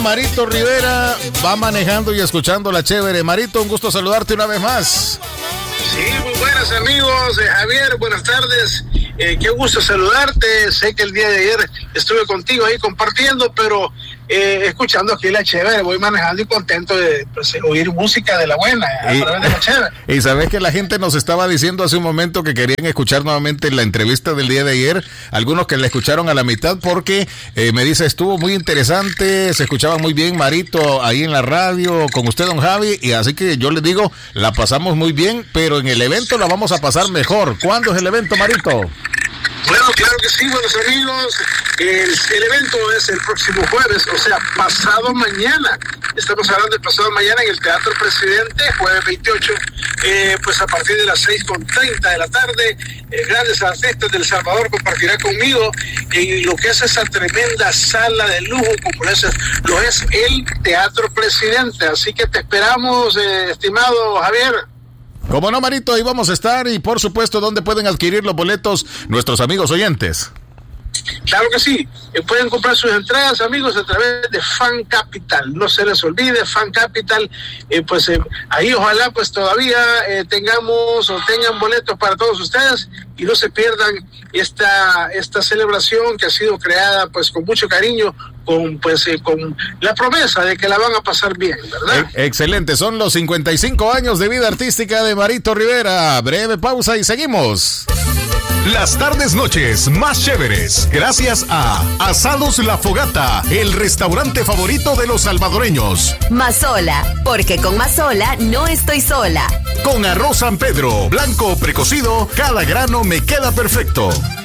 Marito Rivera va manejando y escuchando la chévere. Marito, un gusto saludarte una vez más. Sí, muy buenas amigos. Javier, buenas tardes. Qué gusto saludarte. Sé que el día de ayer estuve contigo ahí compartiendo, pero escuchando aquí la chévere, voy manejando y contento de oír música de la buena a través de la chévere. Y sabes que la gente nos estaba diciendo hace un momento que querían escuchar nuevamente la entrevista del día de ayer, algunos que la escucharon a la mitad porque me dice estuvo muy interesante, se escuchaba muy bien Marito ahí en la radio con usted, don Javi, y así que yo les digo, la pasamos muy bien, pero en el evento la vamos a pasar mejor. ¿Cuándo es el evento, Marito? Bueno, claro que sí, buenos amigos. El evento es el próximo jueves, o sea, pasado mañana. Estamos hablando de pasado mañana en el Teatro Presidente, jueves 28, pues a partir de las 6:30 de la tarde. Grandes artistas del Salvador compartirán conmigo en lo que es esa tremenda sala de lujo, como lo es el Teatro Presidente. Así que te esperamos, estimado Javier. Como no, Marito, ahí vamos a estar y por supuesto, ¿dónde pueden adquirir los boletos nuestros amigos oyentes? Claro que sí, pueden comprar sus entradas, amigos, a través de Fan Capital. No se les olvide, Fan Capital, ahí ojalá pues todavía tengan boletos para todos ustedes y no se pierdan esta celebración que ha sido creada pues con mucho cariño, con la promesa de que la van a pasar bien, ¿verdad? Excelente, son los 55 años de vida artística de Marito Rivera. Breve pausa y seguimos. Las tardes noches más chéveres, gracias a Asados La Fogata, el restaurante favorito de los salvadoreños. Mazola, porque con Mazola no estoy sola. Con arroz San Pedro, blanco o precocido, cada grano me queda perfecto.